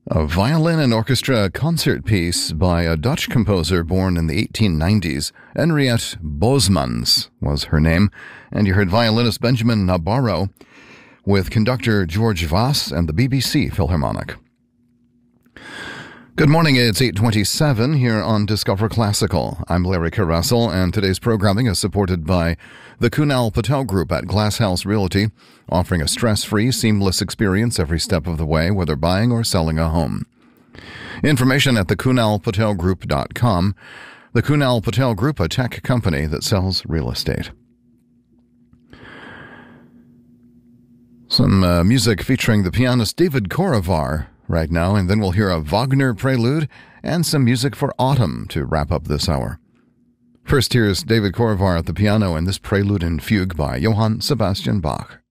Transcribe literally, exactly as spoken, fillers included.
A violin and orchestra concert piece by a Dutch composer born in the eighteen nineties. Henriette Bosmans was her name, and you heard violinist Benjamin Nabarro with conductor George Voss and the B B C Philharmonic. Good morning, it's eight twenty-seven here on Discover Classical. I'm Larry Carrussell, and today's programming is supported by the Kunal Patel Group at Glass House Realty, offering a stress-free, seamless experience every step of the way, whether buying or selling a home. Information at the kunal patel group dot com. The Kunal Patel Group, a tech company that sells real estate. Some uh, music featuring the pianist David Korovar right now, and then we'll hear a Wagner prelude and some music for autumn to wrap up this hour. First, here's David Korovar at the piano in this prelude and fugue by Johann Sebastian Bach.